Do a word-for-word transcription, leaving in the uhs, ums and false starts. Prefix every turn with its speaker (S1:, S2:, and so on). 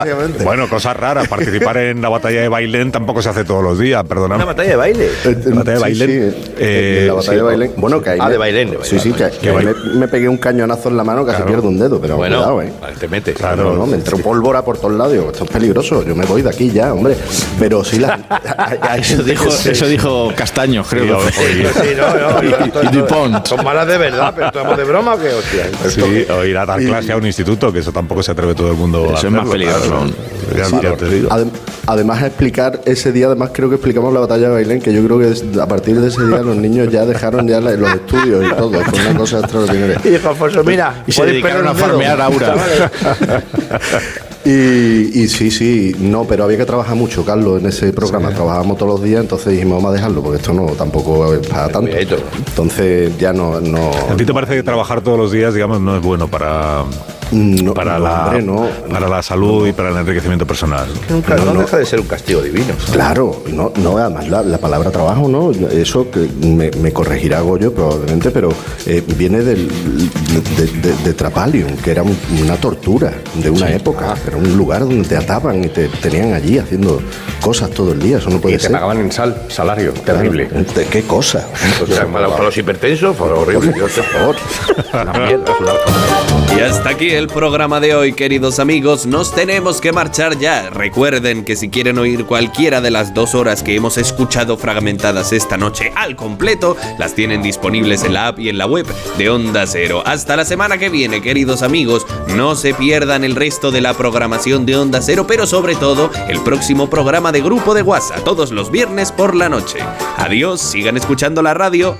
S1: Bueno, cosas raras. Participar en la batalla de Bailén tampoco se hace todos los días, perdóname.
S2: ¿Una batalla de baile?
S1: ¿La batalla de Bailén?
S3: Sí, sí.
S1: Eh,
S3: la batalla
S1: sí.
S3: de Bailén. Bueno, que ahí
S2: Ah,
S3: me,
S2: de Bailén, de Bailén.
S3: Sí, sí, que, que
S1: Bailén.
S3: me, me pegué un cañonazo en la mano, casi
S1: Claro.
S3: pierdo un dedo, pero
S2: Bueno,
S3: cuidado, ¿eh?
S2: vale, te metes.
S1: Claro.
S3: No, no, me entró pólvora por todos lados. Digo, esto es peligroso, yo me voy de aquí ya, hombre. Pero sí, la,
S4: Eso dijo, eso dijo Castaño, creo.
S1: Sí,
S2: Sí, sí, no, no, no,
S4: Y- y Dupont.
S2: ¿Son malas de verdad, pero estamos de broma o qué, hostia?
S1: Sí, o ir a dar clase a un instituto, que eso tampoco se atreve todo el mundo a
S4: Eso es más
S1: hacerlo,
S4: peligroso
S1: claro.
S4: aún.
S1: Ya,
S3: Sí,
S1: ya te digo.
S3: adem- además explicar ese día, además creo que explicamos la batalla de Bailén, que yo creo que es- a partir de ese día los niños ya dejaron ya la- los estudios y todo, fue una cosa extraordinaria.
S2: Y dijo Alfonso, mira,
S4: Y se
S2: podéis
S4: dedicaron
S2: perder
S4: a
S2: un dedo.
S4: farmear Aura.
S3: Y, y sí, sí, no, pero había que trabajar mucho, Carlos, en ese programa. Trabajábamos todos los días, entonces dijimos, vamos a dejarlo, porque esto no tampoco es para tanto.
S2: Cuidadito.
S3: Entonces ya no. no
S1: ¿A ti te parece que trabajar todos los días, digamos, no es bueno para,
S3: no,
S1: para,
S3: no,
S1: la,
S3: hombre, no.
S1: para la salud y para el enriquecimiento personal?
S2: Nunca, no,
S3: No, no.
S2: deja de ser un castigo divino.
S3: Claro, no, no además la, la palabra trabajo, ¿no? Eso que me, me corregirá Goyo probablemente, pero eh, viene del, de, de, de Trapalium, que era un- una tortura de una época. Era un lugar donde te ataban y te tenían allí haciendo cosas todo el día. Eso no puede
S5: Y te
S3: ser.
S5: pagaban en sal, salario, terrible.
S3: ¿De qué cosa?
S2: O sea, para, para los hipertensos fue horrible. Yo, por favor. Una mierda, es una-
S6: Y hasta aquí el programa de hoy, queridos amigos. Nos tenemos que marchar ya. Recuerden que si quieren oír cualquiera de las dos horas que hemos escuchado fragmentadas esta noche al completo, las tienen disponibles en la app y en la web de Onda Cero. Hasta la semana que viene, queridos amigos. No se pierdan el resto de la programación de Onda Cero, pero sobre todo el próximo programa de Grupo de WhatsApp, todos los viernes por la noche. Adiós, sigan escuchando la radio.